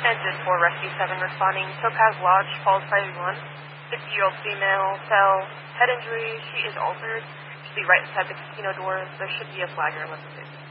Engine 4 Rescue 7 responding. Topaz Lodge, Falls Priority 1. 50-year-old female, fell, head injury, she is altered. Should be right inside the casino doors. There should be a flagger listed.